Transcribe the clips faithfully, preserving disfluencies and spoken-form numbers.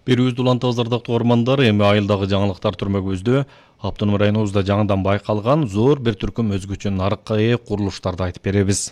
Берүүбүздү улантабыз ардактуу угармандар, эми айылдагы жаңылыктар түрмөгүбүздө Автоном районубузда жаңыдан байкалган зор бир түркүм өзгөчө нарыкка ээ курулуштарды айтып беребиз.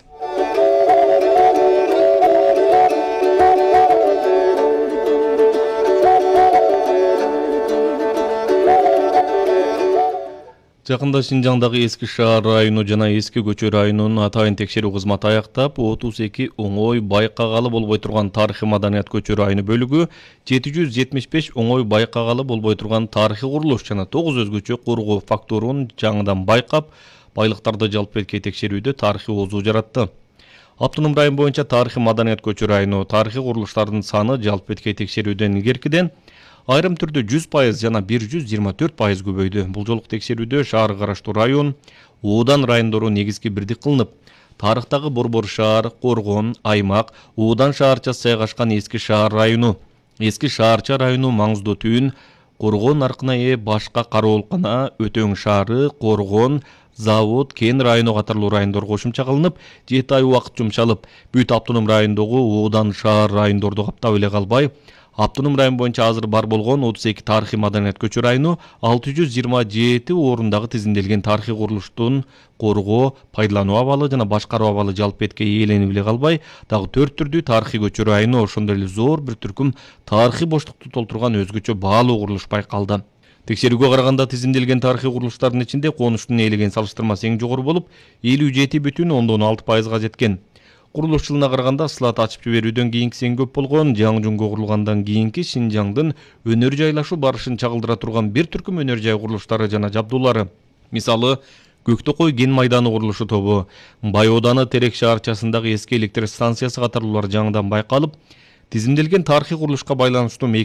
Жакында Шинжаңдагы Эски шаар району жана Эски көчө районунун атайын текшерүү кызматы аяктап, отуз эки оңой байкагалы болбой турган тарыхый маданият көчө району бөлүгү, жети жүз жетимиш беш оңой байкагалы болбой турган тарыхый курулуш жана тогуз өзгөчө коргоо фактурун жаңыдан байкап, байлыктарды жалп эткей текшерүүдө тарыхый оозу жаратты. Автоном район боюнча тарыхый маданият көчө району тарыхый курулуштардын саны жалп эткей текшерүүдөн илгеркиден айрым түрдө жүз пайыз жана бир жүз жыйырма төрт пайыз көбөйдү. Бул жолку текшерүүдө шаарга караштуу район, оодан райондору негизги бирдик кылынып, тарыхтагы Борбор шаар, Коргон, Аймак, оодан шаарчасы жайгашкан Эски шаар району, Эски шаарча району маңыздуу түйүн, Коргоо наркына ээ башка кароолкана, Өтөң шаары, Коргон, Завод, Кен району катарлуу райондор кошумча кылынып, жети ай убакыт жумшалып, бүт автоном райондогу оодан шаар райондорду каптап эле калбай, Автоном район боюнча азыр бар болгон отуз эки тарыхый маданият көчө району алты жүз жыйырма жети орундагы тизимделген тарыхый курулуштун коргоо, пайдалануу абалы жана башкаруу абалы жалп эткей ээленип эле калбай, дагы төрт түрдүү тарыхый көчө району, ошондой эле зор бир түркүм тарыхый боштукту толтурган өзгөчө баалуу курулуш байкалды. Текшерүүгө караганда тизимделген тарыхый курулуштардын ичинде конуштун ээлеген салыштырмасы эң жогору болуп, элүү жети бүтүн ондон алты пайызга жеткен. Курулуш жылына караганда сылат ачып жиберүүдөн кийинкиси эң көп болгон, жаңы-жунго курулгандан кийинки Шинжаңдын өнөр жайлашуу барышын чагылдыра турган бир түркүм өнөр жай курулуштары жана жабдуулары. Мисалы, Көктөкөй кен майданы курулушу тобу, Бай ооданы Терек шаарчасындагы эски электр станциясы катарлуулар жаңыдан байкалып, тизимделген тарыхый курулушка байланыштуу